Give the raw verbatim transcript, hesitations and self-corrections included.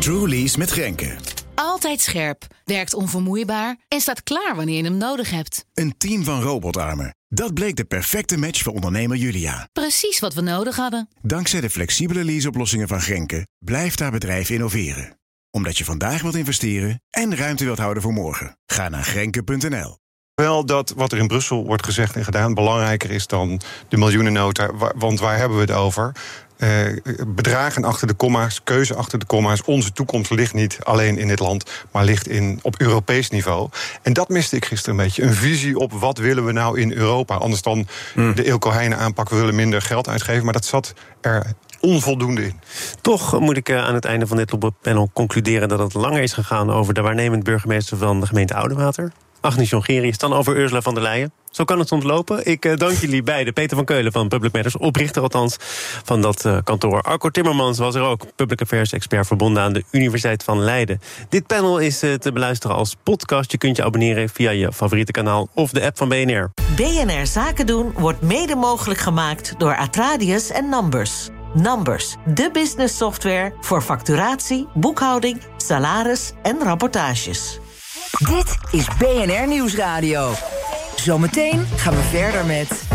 True Lease met Grenke. Altijd scherp, werkt onvermoeibaar en staat klaar wanneer je hem nodig hebt. Een team van robotarmen. Dat bleek de perfecte match voor ondernemer Julia. Precies wat we nodig hadden. Dankzij de flexibele leaseoplossingen van Grenke blijft haar bedrijf innoveren. Omdat je vandaag wilt investeren en ruimte wilt houden voor morgen. Ga naar grenke punt n l. Wel dat wat er in Brussel wordt gezegd en gedaan belangrijker is dan de miljoenennota. Want waar hebben we het over? Uh, bedragen achter de komma's, keuze achter de komma's. Onze toekomst ligt niet alleen in dit land, maar ligt in, op Europees niveau. En dat miste ik gisteren een beetje. Een visie op wat willen we nou in Europa. Anders dan mm. de Eelco Heijnen aanpak, we willen minder geld uitgeven. Maar dat zat er onvoldoende in. Toch moet ik aan het einde van dit panel concluderen dat het langer is gegaan over de waarnemend burgemeester van de gemeente Oudewater. Agnes Jongerius, dan over Ursula von der Leyen. Zo kan het soms lopen. Ik uh, dank jullie beiden. Peter van Keulen van Public Matters, oprichter althans van dat uh, kantoor. Arco Timmermans was er ook, Public Affairs expert verbonden aan de Universiteit van Leiden. Dit panel is uh, te beluisteren als podcast. Je kunt je abonneren via je favoriete kanaal of de app van B N R. B N R Zaken doen wordt mede mogelijk gemaakt door Atradius en Numbers. Numbers, de business software voor facturatie, boekhouding, salaris en rapportages. Dit is B N R Nieuwsradio. Zometeen gaan we verder met